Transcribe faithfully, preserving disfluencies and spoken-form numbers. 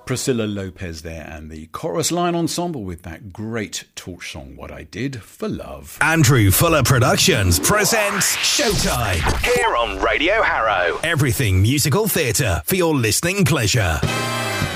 Priscilla Lopez there and the Chorus Line Ensemble with that great torch song, What I Did for Love. Andrew Fuller Productions presents Showtime here on Radio Harrow. Everything musical theatre for your listening pleasure.